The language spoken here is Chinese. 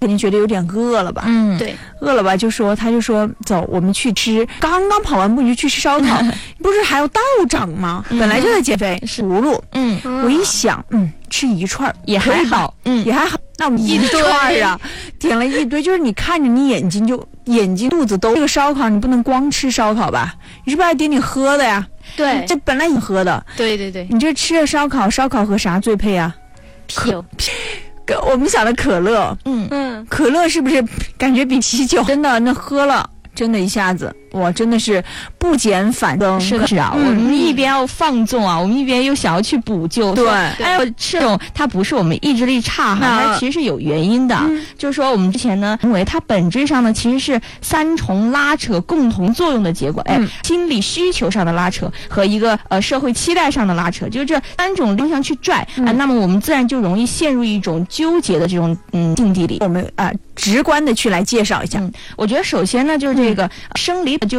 肯定觉得有点饿了吧？ 对， 饿了吧，他就说走，我们去吃。刚刚跑完步你就去吃烧烤，不是还有道长吗？本来就在减肥，葫芦。我一想，吃一串也还好， 也还好。那我们一串啊，点了一堆，就是你看着你眼睛肚子都。这个烧烤你不能光吃烧烤吧？你是不是还点你喝的呀？ 对， 这本来你喝的。 对对对， 你这吃了烧烤和啥最配啊？ 啤酒。 我们想的可乐，可乐是不是感觉比啤酒真的那喝了？真的一下子，我真的是不减反增。 是的，是啊，我们一边要放纵啊，我们一边又想要去补救。 对， 哎呦，这种它不是我们意志力差哈，它其实是有原因的。就是说，我们之前呢，认为它本质上呢，其实是三重拉扯共同作用的结果。心理需求上的拉扯和一个社会期待上的拉扯，就是这三种方向去拽那么我们自然就容易陷入一种纠结的这种境地里。 我们直观的去来介绍一下。 我觉得首先呢，就是这个生理